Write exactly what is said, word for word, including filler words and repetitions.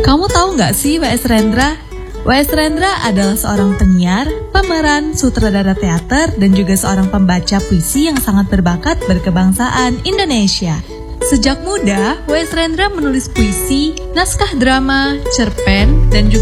Kamu tahu nggak sih W S Rendra? W S Rendra adalah seorang penyiar, pemeran, sutradara teater, dan juga seorang pembaca puisi yang sangat berbakat berkebangsaan Indonesia. Sejak muda, W S Rendra menulis puisi, naskah drama, cerpen, dan juga